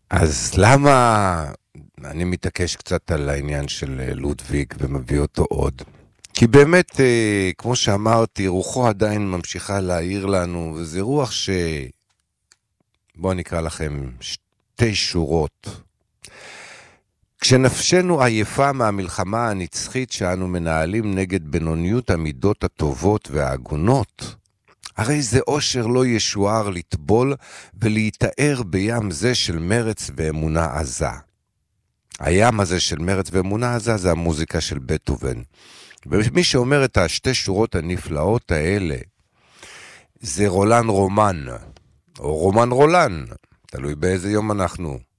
אז למה אני מתעקש קצת על העניין של לודוויג ומביא אותו עוד? כי באמת, כמו שאמרתי, רוחו עדיין ממשיכה להעיר לנו, וזה רוח בואו נקרא לכם שתי שורות. כשנפשנו עייפה מהמלחמה הנצחית שאנו מנהלים נגד בינוניות המידות הטובות וההגונות, הרי זה אושר לא ישוער לטבול ולהתאר בים זה של מרץ ואמונה עזה. הים הזה של מרץ ואמונה עזה זה המוזיקה של בטהובן. ומי שאומר את השתי שורות הנפלאות האלה, זה רולן רומן, או רומן רולן, תלוי באיזה יום אנחנו.